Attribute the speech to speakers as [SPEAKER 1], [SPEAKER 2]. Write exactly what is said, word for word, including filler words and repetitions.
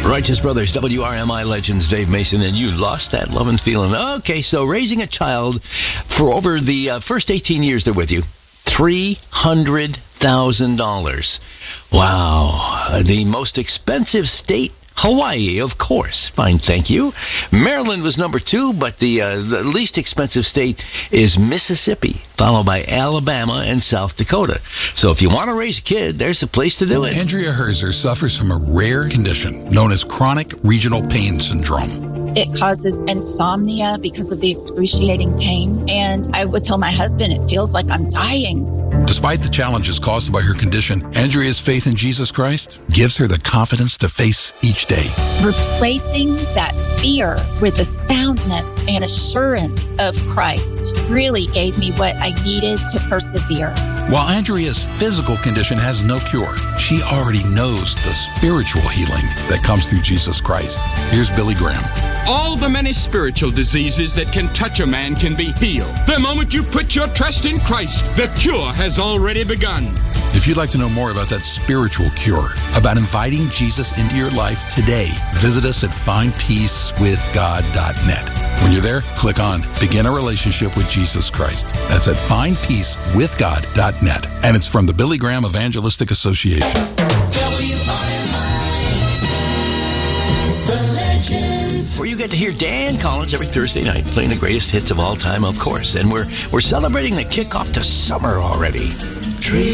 [SPEAKER 1] Righteous Brothers, W R M I legends, Dave Mason, and you lost that love and feeling. Okay, so raising a child for over the uh, first eighteen years they're with you, three hundred thousand dollars. Wow. Uh, the most expensive state, Hawaii, of course. Fine, thank you. Maryland was number two, but the, uh, the least expensive state is Mississippi, followed by Alabama and South Dakota. So if you want to raise a kid, there's a place to do it.
[SPEAKER 2] Andrea Herzer suffers from a rare condition known as chronic regional pain syndrome.
[SPEAKER 3] It causes insomnia because of the excruciating pain. And I would tell my husband, it feels like I'm dying.
[SPEAKER 2] Despite the challenges caused by her condition, Andrea's faith in Jesus Christ gives her the confidence to face each day.
[SPEAKER 3] Replacing that fear with the soundness and assurance of Christ really gave me what I needed to persevere.
[SPEAKER 2] While Andrea's physical condition has no cure, she already knows the spiritual healing that comes through Jesus Christ. Here's Billy Graham.
[SPEAKER 4] All the many spiritual diseases that can touch a man can be healed. The moment you put your trust in Christ, the cure has already begun.
[SPEAKER 2] If you'd like to know more about that spiritual cure, about inviting Jesus into your life today, visit us at find peace with god dot net. When you're there, click on Begin a Relationship with Jesus Christ. That's at find peace with god dot net. And it's from the Billy Graham Evangelistic Association.
[SPEAKER 5] W R M I, the legends.
[SPEAKER 1] Where you get to hear Dan Collins every Thursday night playing the greatest hits of all time, of course. And we're we're celebrating the kickoff to summer already. Tree